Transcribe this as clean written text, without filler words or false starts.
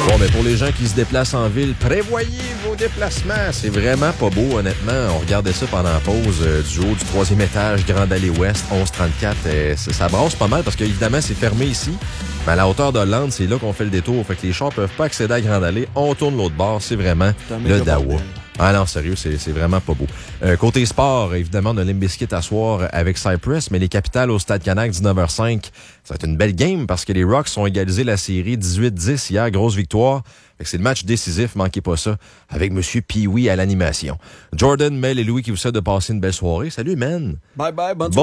Bon, ben pour les gens qui se déplacent en ville, prévoyez vos déplacements. C'est vraiment pas beau, honnêtement. On regardait ça pendant la pause du haut du 3e étage, Grande Allée Ouest, 1134. Ça brasse pas mal parce qu'évidemment, c'est fermé ici. Mais à la hauteur de Hollande, c'est là qu'on fait le détour. Fait que les chars peuvent pas accéder à Grande Allée. On tourne l'autre bord. C'est vraiment le Dawa. Ah non, sérieux, c'est vraiment pas beau. Côté sport, évidemment, on a Limp Bizkit à soir avec Cypress, mais les Capitals au Stade Canac, 19h05. Ça va être une belle game parce que les Rocks ont égalisé la série 18-10 hier, grosse victoire. Fait que c'est le match décisif, manquez pas ça, avec Monsieur Pee-Wee à l'animation. Jordan, Mel et Louis qui vous souhaitent de passer une belle soirée. Salut, man! Bye bye, bonne soirée.